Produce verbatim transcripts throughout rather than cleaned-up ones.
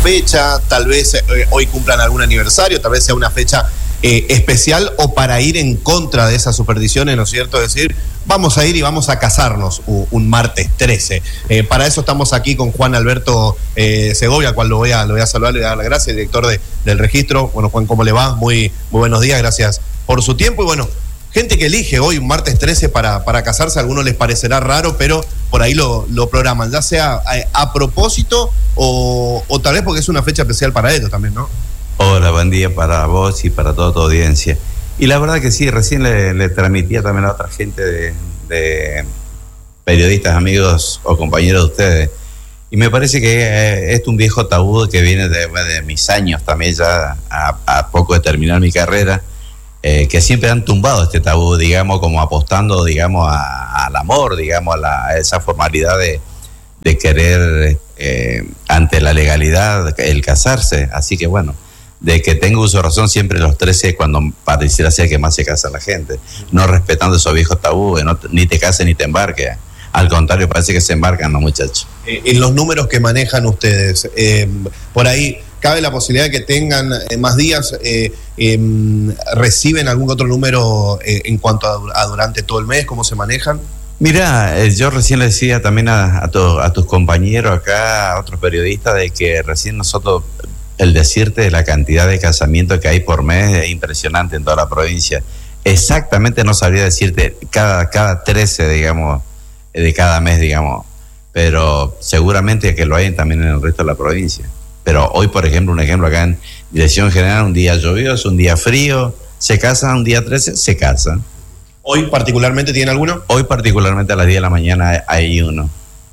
fecha, tal vez eh, hoy cumplan algún aniversario, tal vez sea una fecha eh, especial o para ir en contra de esas supersticiones, ¿no es cierto? Es decir, vamos a ir y vamos a casarnos un, un martes trece. Eh, para eso estamos aquí con Juan Alberto eh, Segovia, al cual lo voy a, lo voy a saludar, le voy a dar las gracias, director de, del registro. Bueno, Juan, ¿cómo le va? Muy, muy buenos días, gracias por su tiempo. Y bueno, gente que elige hoy un martes trece para, para casarse, a algunos les parecerá raro, pero por ahí lo, lo programan, ya sea a, a propósito o, o tal vez porque es una fecha especial para ellos también, ¿no? Hola, buen día para vos y para toda tu audiencia. Y la verdad que sí, recién le, le transmitía también a otra gente de, de periodistas, amigos o compañeros de ustedes. Y me parece que eh, es un viejo tabú que viene de, de mis años también, ya a, a poco de terminar mi carrera, eh, que siempre han tumbado este tabú, digamos, como apostando, digamos, a, al amor, digamos, a, la, a esa formalidad de, de querer, eh, ante la legalidad, el casarse. Así que bueno, de que tengo uso de razón siempre los trece cuando pareciera ser que más se casa la gente, no respetando esos viejos tabúes, no, ni te cases ni te embarques. Al contrario, parece que se embarcan los muchachos. Eh, en los números que manejan ustedes, eh, por ahí, ¿cabe la posibilidad de que tengan eh, más días? Eh, eh, ¿Reciben algún otro número eh, en cuanto a, a durante todo el mes? ¿Cómo se manejan? Mira, eh, yo recién le decía también a, a, tu, a tus compañeros acá, a otros periodistas, de que recién nosotros, el decirte de la cantidad de casamientos que hay por mes es impresionante en toda la provincia. Exactamente no sabría decirte cada, cada trece, digamos, de cada mes, digamos, pero seguramente que lo hay también en el resto de la provincia. Pero hoy, por ejemplo, un ejemplo acá en Dirección General, un día lluvioso, un día frío, se casan, un día trece, se casan. ¿Hoy particularmente tiene alguno? Hoy particularmente a las diez de la mañana hay uno,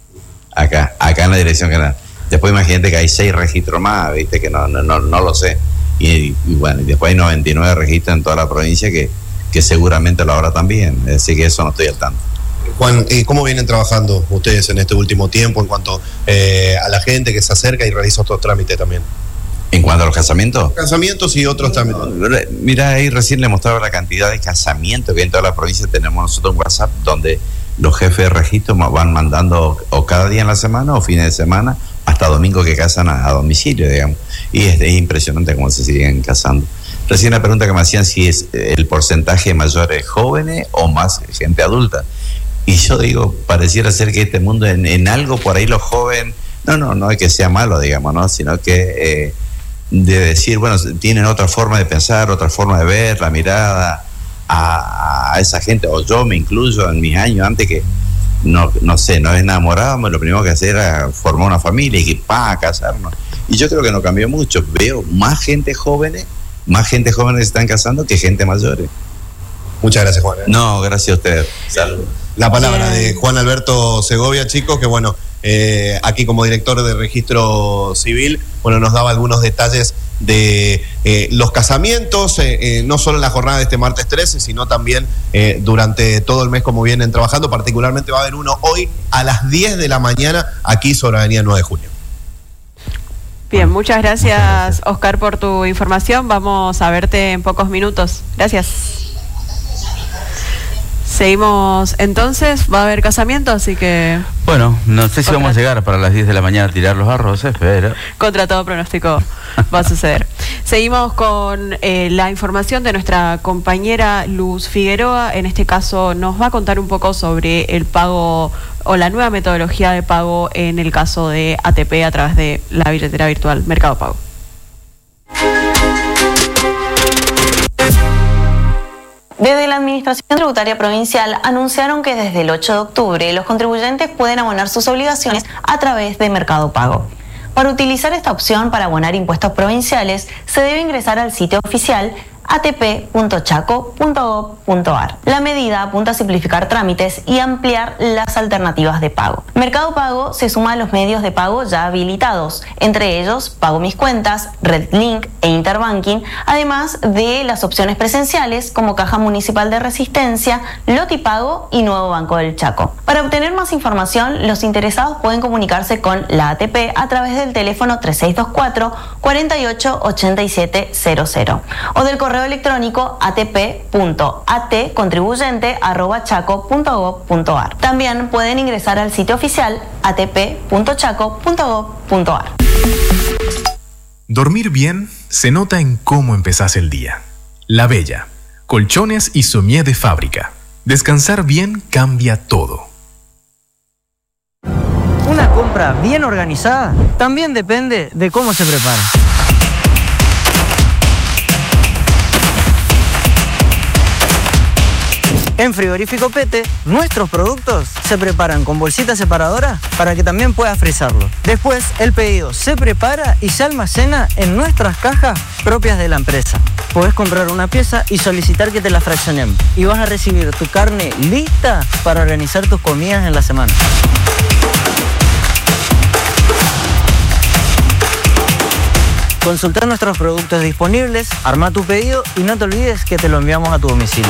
acá, acá en la Dirección General. Después imagínate que hay seis registros más, viste, que no, no, no, no lo sé. Y, y bueno, y después hay noventa y nueve registros en toda la provincia que, que seguramente lo habrá también. Así que eso no estoy al tanto. Juan, ¿cómo vienen trabajando ustedes en este último tiempo en cuanto eh, a la gente que se acerca y realiza otros trámites también? ¿En cuanto a los casamientos? Casamientos y otros trámites. No, mira, ahí recién le mostraba la cantidad de casamientos que hay en toda la provincia. Tenemos nosotros un WhatsApp donde los jefes de registro van mandando o cada día en la semana o fines de semana, hasta domingo que casan a, a domicilio, digamos. Y es, es impresionante cómo se siguen casando. Recién la pregunta que me hacían si es el porcentaje de mayores jóvenes o más gente adulta. Y yo digo, pareciera ser que este mundo en, en algo por ahí los jóvenes, no, no, no es que sea malo, digamos, ¿no? Sino que eh, de decir, bueno, tienen otra forma de pensar, otra forma de ver, la mirada a, a esa gente, o yo me incluyo en mis años antes que, no, no sé, nos enamorábamos, lo primero que hacía era formar una familia y que pa, casarnos. Y yo creo que no cambió mucho, veo más gente jóvenes, más gente joven que se están casando que gente mayores. Muchas gracias, Juan. No, gracias a usted. Salud. La palabra de Juan Alberto Segovia, chicos, que bueno, eh, aquí como director de registro civil, bueno, nos daba algunos detalles de eh, los casamientos, eh, eh, no solo en la jornada de este martes trece, sino también eh, durante todo el mes como vienen trabajando. Particularmente va a haber uno hoy a las diez de la mañana aquí sobre Avenida nueve de junio. Bien, muchas gracias, Oscar, por tu información. Vamos a verte en pocos minutos. Gracias. Seguimos entonces, va a haber casamiento, así que... Bueno, no sé si vamos a llegar para las diez de la mañana a tirar los arroces, pero... Contra todo pronóstico va a suceder. Seguimos con eh, la información de nuestra compañera Luz Figueroa. En este caso nos va a contar un poco sobre el pago o la nueva metodología de pago en el caso de A T P a través de la billetera virtual Mercado Pago. Desde la Administración Tributaria Provincial anunciaron que desde el ocho de octubre los contribuyentes pueden abonar sus obligaciones a través de Mercado Pago. Para utilizar esta opción para abonar impuestos provinciales, se debe ingresar al sitio oficial a t p punto chaco punto gob punto a r. La medida apunta a simplificar trámites y ampliar las alternativas de pago. Mercado Pago se suma a los medios de pago ya habilitados, entre ellos Pago Mis Cuentas, RedLink e Interbanking, además de las opciones presenciales como Caja Municipal de Resistencia, Lotipago y Nuevo Banco del Chaco. Para obtener más información, los interesados pueden comunicarse con la A T P a través del teléfono tres seis dos cuatro, cuatro ocho ocho siete cero cero o del correo electrónico a t p punto a t contribuyente arroba chaco punto gob punto a r. También pueden ingresar al sitio oficial a t p punto chaco punto gob punto a r. Dormir bien se nota en cómo empezás el día. La Bella, colchones y somier de fábrica. Descansar bien cambia todo. Una compra bien organizada también depende de cómo se prepara. En Frigorífico Pete, nuestros productos se preparan con bolsitas separadoras para que también puedas frizarlo. Después, el pedido se prepara y se almacena en nuestras cajas propias de la empresa. Podés comprar una pieza y solicitar que te la fraccionemos. Y vas a recibir tu carne lista para organizar tus comidas en la semana. Consulta nuestros productos disponibles, arma tu pedido y no te olvides que te lo enviamos a tu domicilio.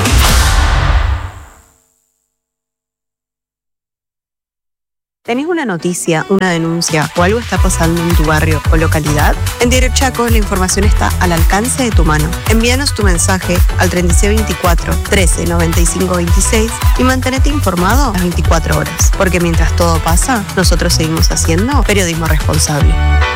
¿Tenés una noticia, una denuncia o algo está pasando en tu barrio o localidad? En Diario Chaco la información está al alcance de tu mano. Envíanos tu mensaje al treinta y seis veinticuatro, trece noventa y cinco veintiséis y mantenete informado las veinticuatro horas. Porque mientras todo pasa, nosotros seguimos haciendo periodismo responsable.